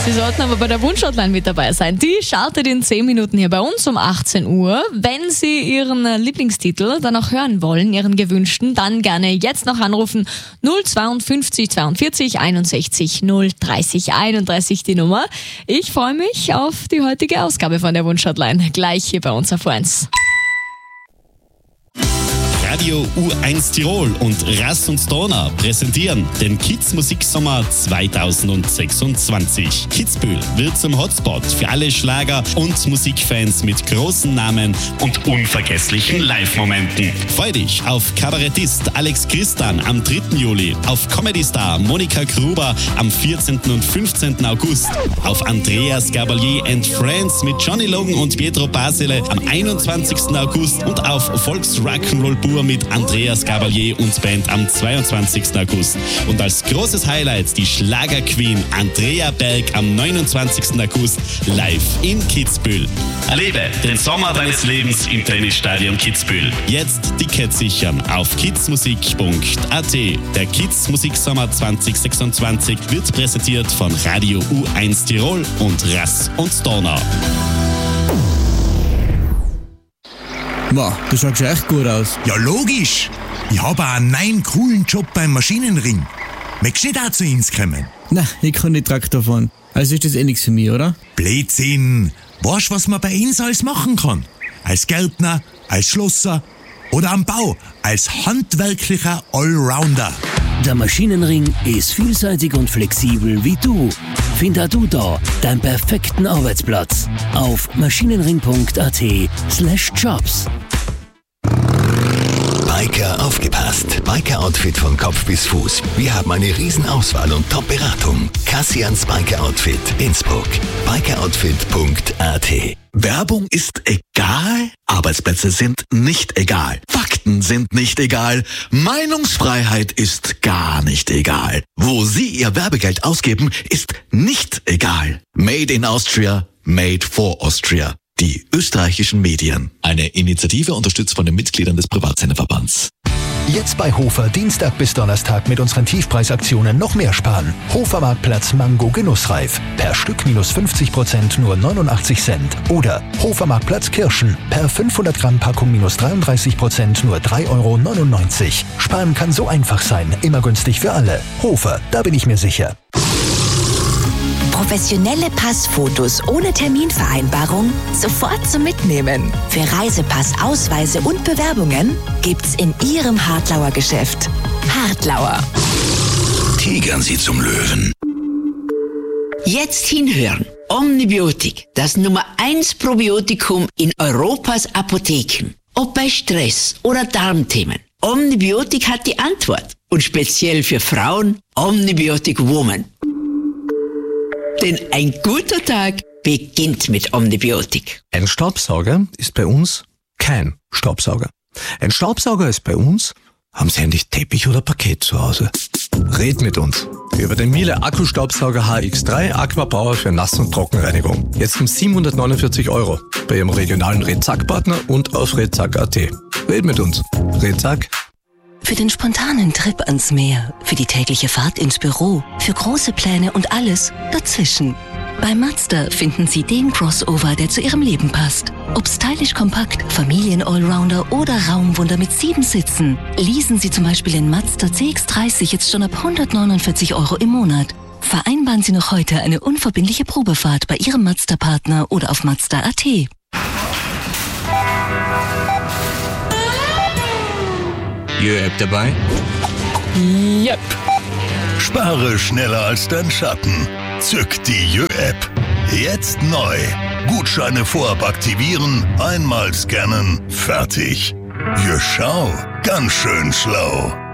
Sie sollten aber bei der Wunschhotline mit dabei sein. Die startet in 10 Minuten hier bei uns um 18 Uhr. Wenn Sie Ihren Lieblingstitel dann auch hören wollen, Ihren gewünschten, dann gerne jetzt noch anrufen. 052 42 61 030 31 die Nummer. Ich freue mich auf die heutige Ausgabe von der Wunschhotline. Gleich hier bei uns auf 1. Radio U1 Tirol und Rass und Donau präsentieren den Kids Musiksommer 2026. Kitzbühel wird zum Hotspot für alle Schlager- und Musikfans mit großen Namen und unvergesslichen Live-Momenten. Freu dich auf Kabarettist Alex Christan am 3. Juli, auf Comedy-Star Monika Gruber am 14. und 15. August, auf Andreas Gabalier and Friends mit Johnny Logan und Pietro Basile am 21. August und auf Volks-Rock'n'Roll-Tour mit Andreas Gabalier und Band am 22. August. Und als großes Highlight die Schlager-Queen Andrea Berg am 29. August live in Kitzbühel. Erlebe den Sommer deines Lebens im Tennisstadion Kitzbühel. Jetzt Tickets sichern auf kidsmusik.at. Der Kids Musiksommer 2026 wird präsentiert von Radio U1 Tirol und Rass und Donau. Ma, du schaust echt gut aus. Ja, logisch. Ich habe einen neuen, coolen Job beim Maschinenring. Möchtest du nicht auch zu uns kommen? Na, ich kann nicht Traktor fahren. Also ist das eh nichts für mich, oder? Blödsinn. Weißt du, was man bei uns alles machen kann? Als Gärtner, als Schlosser oder am Bau, als handwerklicher Allrounder. Der Maschinenring ist vielseitig und flexibel wie du. Find auch du da deinen perfekten Arbeitsplatz auf maschinenring.at/jobs. Biker aufgepasst. Biker-Outfit von Kopf bis Fuß. Wir haben eine Riesenauswahl und Top-Beratung. Cassians Biker-Outfit, Innsbruck. Biker-Outfit.at. Werbung ist egal, Arbeitsplätze sind nicht egal, Fakten sind nicht egal, Meinungsfreiheit ist gar nicht egal. Wo Sie Ihr Werbegeld ausgeben, ist nicht egal. Made in Austria, made for Austria. Die österreichischen Medien. Eine Initiative unterstützt von den Mitgliedern des Privatsenderverbands. Jetzt bei Hofer Dienstag bis Donnerstag mit unseren Tiefpreisaktionen noch mehr sparen. Hofer Marktplatz Mango Genussreif. Per Stück minus 50% nur 89 Cent. Oder Hofer Marktplatz Kirschen. Per 500 Gramm Packung minus 33% nur 3,99 Euro. Sparen kann so einfach sein. Immer günstig für alle. Hofer, da bin ich mir sicher. Professionelle Passfotos ohne Terminvereinbarung sofort zum Mitnehmen. Für Reisepass, Ausweise und Bewerbungen gibt's in Ihrem Hartlauer Geschäft. Hartlauer. Tigern Sie zum Löwen. Jetzt hinhören. Omnibiotik, das Nummer 1 Probiotikum in Europas Apotheken. Ob bei Stress oder Darmthemen. Omnibiotik hat die Antwort. Und speziell für Frauen Omnibiotic Woman. Denn ein guter Tag beginnt mit Omnibiotik. Ein Staubsauger ist bei uns kein Staubsauger. Ein Staubsauger ist bei uns, haben Sie eigentlich Teppich oder Parkett zu Hause? Red mit uns über den Miele Akkustaubsauger HX3 Aquapower für Nass- und Trockenreinigung. Jetzt um 749 € bei Ihrem regionalen Redzack-Partner und auf redzack.at. Red mit uns. Redzack. Für den spontanen Trip ans Meer, für die tägliche Fahrt ins Büro, für große Pläne und alles dazwischen. Bei Mazda finden Sie den Crossover, der zu Ihrem Leben passt. Ob stylisch kompakt, Familien-Allrounder oder Raumwunder mit 7 Sitzen. Leasen Sie zum Beispiel den Mazda CX-30 jetzt schon ab 149 € im Monat. Vereinbaren Sie noch heute eine unverbindliche Probefahrt bei Ihrem Mazda-Partner oder auf Mazda.at. Jö-App dabei? Yep. Spare schneller als dein Schatten. Zück die Jö-App. Jetzt neu. Gutscheine vorab aktivieren, einmal scannen, fertig. Jö, schau, ganz schön schlau.